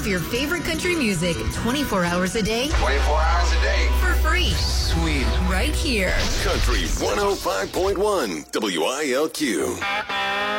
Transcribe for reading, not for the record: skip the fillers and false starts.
your favorite country music 24 hours a day 24 hours a day. for free. Sweet. Right here. Country 105.1 WILQ.